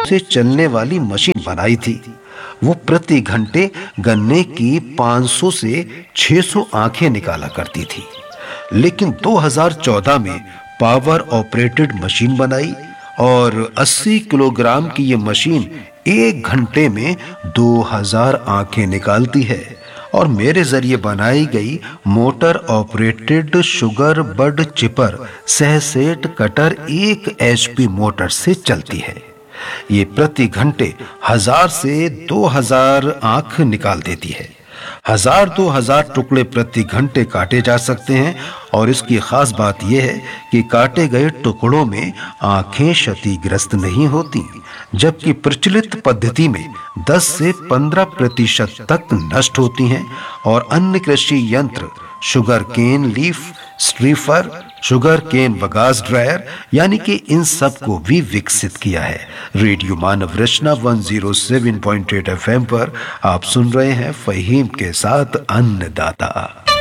से चलने वाली मशीन बनाई थी। वो प्रति घंटे गन्ने की 500 से 600 आंखें निकाला करती थी। लेकिन 2014 में पावर ऑपरेटेड मशीन बनाई और 80 किलोग्राम की ये मशीन 1 घंटे में 2000 आंखें निकालती है। और मेरे जरिए बनाई गई मोटर ऑपरेटेड शुगर बड चिपर सहसेट कटर 1 HP मोटर से चलती है। ये प्रति घंटे 1000 से 2000 आंख निकाल देती है। 1000-2000 टुकड़े प्रति घंटे काटे जा सकते हैं और इसकी खास बात यह है कि काटे गए टुकड़ों में आंखें क्षतिग्रस्त नहीं होती, जबकि प्रचलित पद्धति में 10 से 15% तक नष्ट होती हैं। और अन्य कृषि यंत्र sugar cane leaf स्ट्रीफर, sugar cane bagasse dryer यानी कि इन सब को भी विकसित किया है। रेडियो मानव रचना 107.8 FM पर आप सुन रहे हैं फहीम के साथ अन्नदाता।